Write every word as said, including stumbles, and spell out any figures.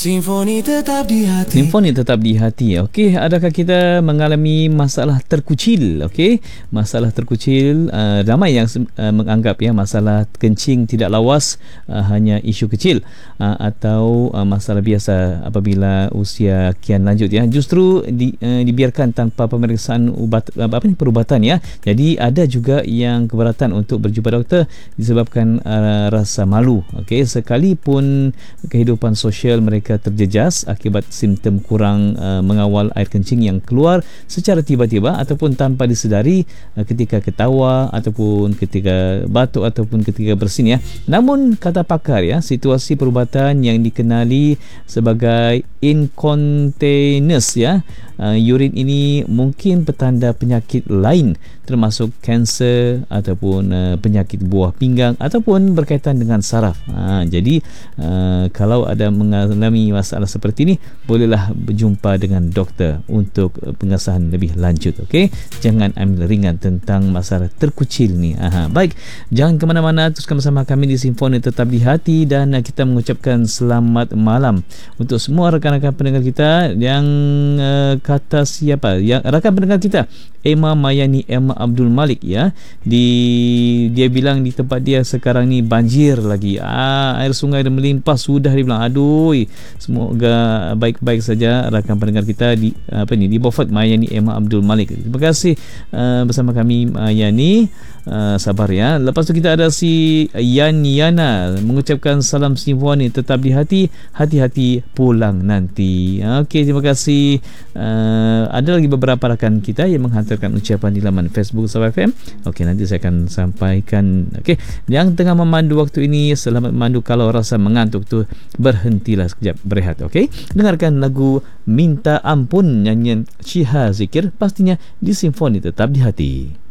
Simfoni tetap di hati. Simfoni tetap di hati. Okey, adakah kita mengalami masalah terkucil? Okey, masalah terkucil, uh, ramai yang uh, menganggap ya masalah kencing tidak lawas uh, hanya isu kecil uh, atau uh, masalah biasa apabila usia kian lanjut ya. Justru di, uh, dibiarkan tanpa pemeriksaan ubat apa ni perubatan ya. Jadi ada juga yang keberatan untuk berjumpa doktor disebabkan uh, rasa malu. Okey, sekalipun kehidupan sosial mereka terjejas akibat simptom kurang uh, mengawal air kencing yang keluar secara tiba-tiba ataupun tanpa disedari uh, ketika ketawa ataupun ketika batuk ataupun ketika bersin ya. Namun kata pakar ya, situasi perubatan yang dikenali sebagai incontinence ya, uh, urin ini mungkin petanda penyakit lain termasuk kanser ataupun uh, penyakit buah pinggang ataupun berkaitan dengan saraf. Ha, jadi uh, kalau ada mengalami masalah seperti ini, bolehlah berjumpa dengan doktor untuk pengesahan lebih lanjut. Okey, jangan ambil ringan tentang masalah terkucil ni. Aha, baik, jangan ke mana-mana, teruskan bersama kami di Simfoni Tetap di Hati dan kita mengucapkan selamat malam untuk semua rakan-rakan pendengar kita yang uh, kata siapa? Yang rakan pendengar kita Emma Mayani Emma Abdul Malik ya, di dia bilang di tempat dia sekarang ni banjir lagi, ah, air sungai dah melimpah sudah, dia bilang aduh. Semoga baik-baik saja rakan pendengar kita di apa ni di Beaufort, Mayani Emma Abdul Malik. Terima kasih uh, bersama kami Mayani, uh, sabar ya. Lepas tu kita ada si Yan Yana mengucapkan salam Simfoni Tetap di Hati, hati-hati pulang nanti. Okey, terima kasih. Uh, ada lagi beberapa rakan kita yang menghantarkan ucapan di laman Facebook Sabah F M. Okey, nanti saya akan sampaikan. Okey, yang tengah memandu waktu ini, selamat memandu. Kalau rasa mengantuk tu, berhentilah sekejap, berehat. Okey, dengarkan lagu Minta Ampun nyanyian Syiha Zikir, pastinya di Simfoni Tetap di Hati.